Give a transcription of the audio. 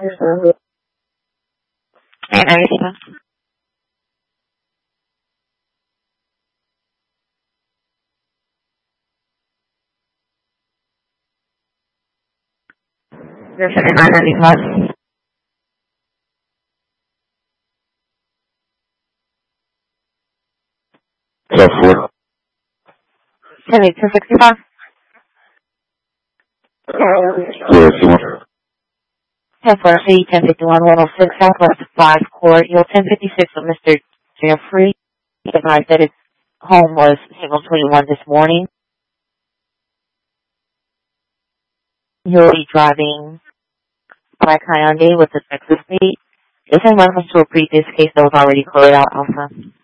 And everything. 07995. 10265. Templar C 1051 106 Southwest 5 Court, Hill 1056 of Mr. Jeffrey. He advised that his home was single 21 this morning. He'll be driving Black Hyundai with the Texas plate. This in reference to a previous case that was already cleared out, Alpha.